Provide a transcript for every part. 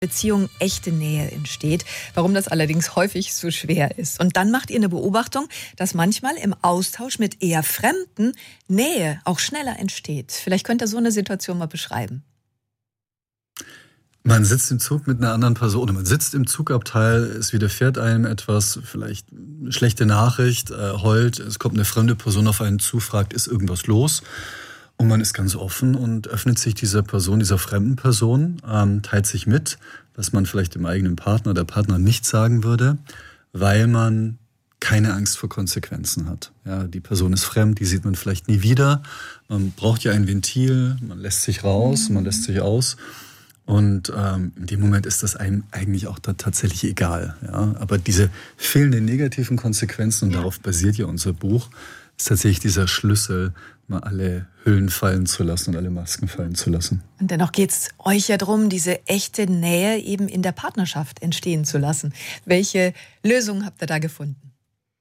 Beziehung echte Nähe entsteht, warum das allerdings häufig so schwer ist. Und dann macht ihr eine Beobachtung, dass manchmal im Austausch mit eher Fremden Nähe auch schneller entsteht. Vielleicht könnt ihr so eine Situation mal beschreiben. Man sitzt im Zug mit einer anderen Person, oder man sitzt im Zugabteil, es widerfährt einem etwas, vielleicht eine schlechte Nachricht, heult, es kommt eine fremde Person auf einen zu, fragt, ist irgendwas los? Und man ist ganz offen und öffnet sich dieser Person, dieser fremden Person, teilt sich mit, was man vielleicht dem eigenen Partner oder Partner nicht sagen würde, weil man keine Angst vor Konsequenzen hat. Ja, die Person ist fremd, die sieht man vielleicht nie wieder. Man braucht ja ein Ventil, man lässt sich raus, man lässt sich aus. Und in dem Moment ist das einem eigentlich auch tatsächlich egal. Ja? Aber diese fehlenden negativen Konsequenzen, und darauf basiert ja unser Buch, ist tatsächlich dieser Schlüssel, mal alle Hüllen fallen zu lassen und alle Masken fallen zu lassen. Und dennoch geht es euch ja darum, diese echte Nähe eben in der Partnerschaft entstehen zu lassen. Welche Lösungen habt ihr da gefunden?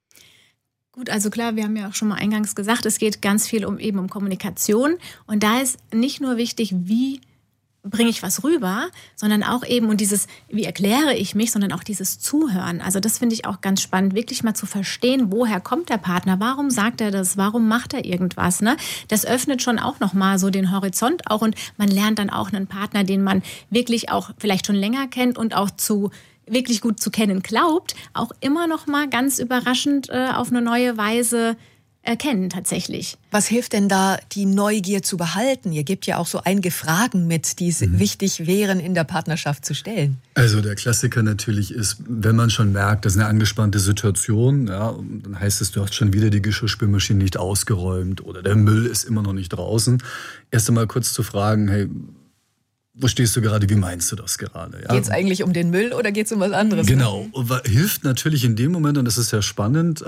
Gut, also klar, wir haben ja auch schon mal eingangs gesagt, es geht ganz viel um Kommunikation. Und da ist nicht nur wichtig, wie bringe ich was rüber, sondern auch eben, und dieses, wie erkläre ich mich, sondern auch dieses Zuhören. Also das finde ich auch ganz spannend, wirklich mal zu verstehen, woher kommt der Partner, warum sagt er das, warum macht er irgendwas, ne? Das öffnet schon auch nochmal so den Horizont auch, und man lernt dann auch einen Partner, den man wirklich auch vielleicht schon länger kennt und auch wirklich gut zu kennen glaubt, auch immer nochmal ganz überraschend auf eine neue Weise erkennen tatsächlich. Was hilft denn da, die Neugier zu behalten? Ihr gebt ja auch so einige Fragen mit, die wichtig wären, in der Partnerschaft zu stellen. Also der Klassiker natürlich ist, wenn man schon merkt, das ist eine angespannte Situation, ja, dann heißt es, du hast schon wieder die Geschirrspülmaschine nicht ausgeräumt oder der Müll ist immer noch nicht draußen. Erst einmal kurz zu fragen, hey, wo stehst du gerade, wie meinst du das gerade? Ja? Geht es eigentlich um den Müll oder geht es um was anderes? Genau, hilft natürlich in dem Moment, und das ist ja spannend,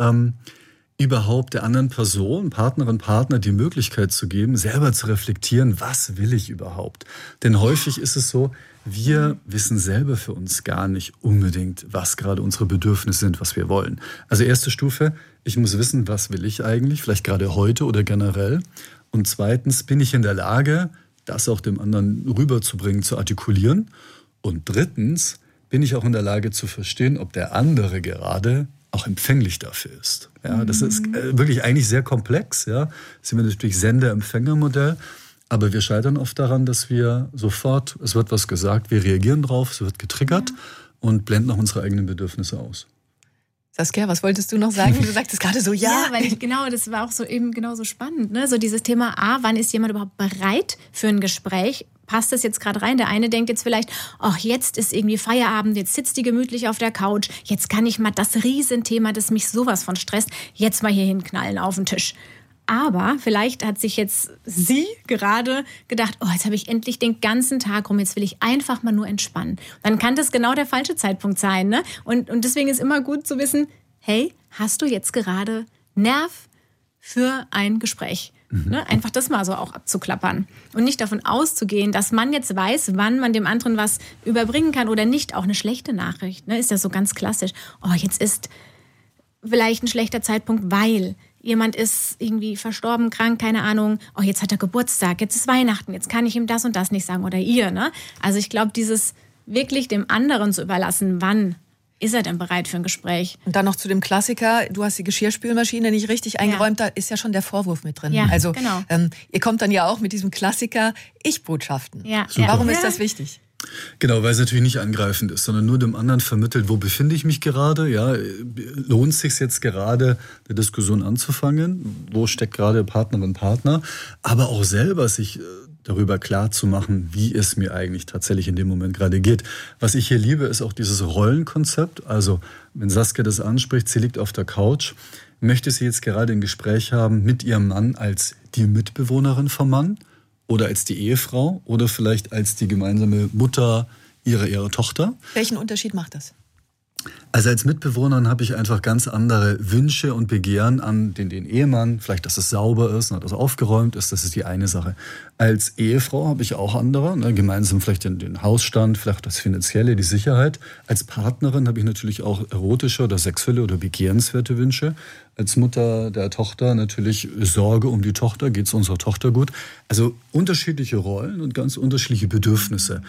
überhaupt der anderen Person, Partnerin, Partner die Möglichkeit zu geben, selber zu reflektieren, was will ich überhaupt? Denn häufig ist es so, wir wissen selber für uns gar nicht unbedingt, was gerade unsere Bedürfnisse sind, was wir wollen. Also erste Stufe, ich muss wissen, was will ich eigentlich, vielleicht gerade heute oder generell. Und zweitens, bin ich in der Lage, das auch dem anderen rüberzubringen, zu artikulieren. Und drittens, bin ich auch in der Lage zu verstehen, ob der andere gerade auch empfänglich dafür ist. Ja, das ist wirklich eigentlich sehr komplex. Ja, das sind wir natürlich Sender-Empfänger-Modell, aber wir scheitern oft daran, dass wir sofort, es wird was gesagt, wir reagieren drauf, es wird getriggert und blenden auch unsere eigenen Bedürfnisse aus. Saskia, was wolltest du noch sagen? Du sagtest gerade so, ja. Ja, weil genau, das war auch so eben genauso spannend. Ne? So dieses Thema, wann ist jemand überhaupt bereit für ein Gespräch? Passt das jetzt gerade rein? Der eine denkt jetzt vielleicht, ach, jetzt ist irgendwie Feierabend, jetzt sitzt die gemütlich auf der Couch, jetzt kann ich mal das Riesenthema, das mich sowas von stresst, jetzt mal hier hinknallen auf den Tisch. Aber vielleicht hat sich jetzt sie gerade gedacht, oh, jetzt habe ich endlich den ganzen Tag rum, jetzt will ich einfach mal nur entspannen. Dann kann das genau der falsche Zeitpunkt sein, ne? Und deswegen ist immer gut zu wissen, hey, hast du jetzt gerade Nerv für ein Gespräch? Ne? Einfach das mal so auch abzuklappern. Und nicht davon auszugehen, dass man jetzt weiß, wann man dem anderen was überbringen kann oder nicht. Auch eine schlechte Nachricht, ne? Ist ja so ganz klassisch. Oh, jetzt ist vielleicht ein schlechter Zeitpunkt, weil jemand ist irgendwie verstorben, krank, keine Ahnung. Oh, jetzt hat er Geburtstag, jetzt ist Weihnachten, jetzt kann ich ihm das und das nicht sagen oder ihr. Ne? Also ich glaube, dieses wirklich dem anderen zu überlassen, wann ist er denn bereit für ein Gespräch? Und dann noch zu dem Klassiker, du hast die Geschirrspülmaschine nicht richtig eingeräumt, da ist ja schon der Vorwurf mit drin. Ja, also genau. Ihr kommt dann ja auch mit diesem Klassiker Ich-Botschaften. Ja. Warum ist das wichtig? Genau, weil es natürlich nicht angreifend ist, sondern nur dem anderen vermittelt, wo befinde ich mich gerade, ja, lohnt es sich jetzt gerade, eine Diskussion anzufangen, wo steckt gerade Partnerin, Partner, aber auch selber sich darüber klar zu machen, wie es mir eigentlich tatsächlich in dem Moment gerade geht. Was ich hier liebe, ist auch dieses Rollenkonzept, also wenn Saskia das anspricht, sie liegt auf der Couch, möchte sie jetzt gerade ein Gespräch haben mit ihrem Mann als die Mitbewohnerin vom Mann, oder als die Ehefrau oder vielleicht als die gemeinsame Mutter ihrer Tochter. Welchen Unterschied macht das? Also als Mitbewohnerin habe ich einfach ganz andere Wünsche und Begehren an den Ehemann. Vielleicht, dass es sauber ist, dass es aufgeräumt ist, das ist die eine Sache. Als Ehefrau habe ich auch andere, gemeinsam vielleicht den Hausstand, vielleicht das Finanzielle, die Sicherheit. Als Partnerin habe ich natürlich auch erotische oder sexuelle oder begehrenswerte Wünsche. Als Mutter der Tochter natürlich Sorge um die Tochter, geht es unserer Tochter gut. Also unterschiedliche Rollen und ganz unterschiedliche Bedürfnisse.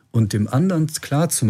und dem anderen klar zu